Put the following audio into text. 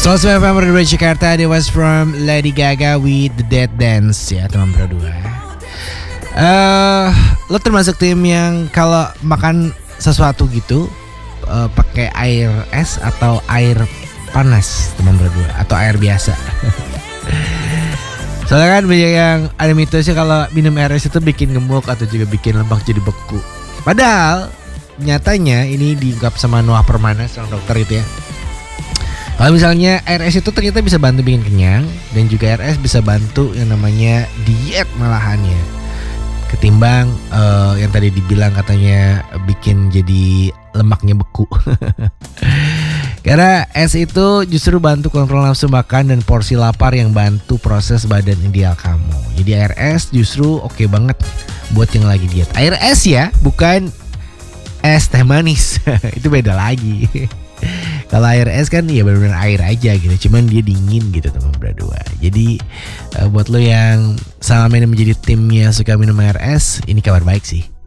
So FM Radio Jakarta, that was from Lady Gaga with The Dead Dance ya teman berdua. Lo termasuk tim yang kalau makan sesuatu gitu pakai air es atau air panas teman berdua atau air biasa? Soalnya kan banyak yang ada mitosnya kalau minum air es itu bikin gemuk atau juga bikin lemak jadi beku. Padahal nyatanya ini diungkap sama Noah Permana seorang dokter itu ya. Kalau misalnya air es itu ternyata bisa bantu bikin kenyang dan juga air es bisa bantu yang namanya diet malahannya. Ketimbang yang tadi dibilang katanya bikin jadi lemaknya beku. Karena es itu justru bantu kontrol nafsu makan dan porsi lapar yang bantu proses badan ideal kamu. Jadi air es justru oke banget buat yang lagi diet. Air es ya, bukan es teh manis. Itu beda lagi. Kalau air es kan ya benar-benar air aja gitu, cuman dia dingin gitu teman berdua. Jadi buat lo yang selama ini menjadi tim yang suka minum air es, ini kabar baik sih.